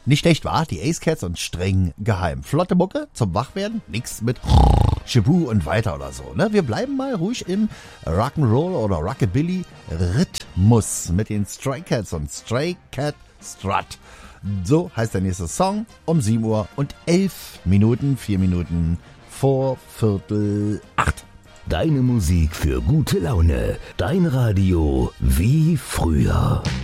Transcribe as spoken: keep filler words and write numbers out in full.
Nicht schlecht, war? Die Ace Cats und streng geheim. Flotte Mucke zum Wachwerden, nix mit Shabu und weiter oder so. Ne? Wir bleiben mal ruhig im Rock'n'Roll oder Rockabilly Rhythmus mit den Stray Cats und Stray Cat Strut. So heißt der nächste Song um sieben Uhr und elf Minuten, vier Minuten vor Viertel acht. Deine Musik für gute Laune. Dein Radio wie früher.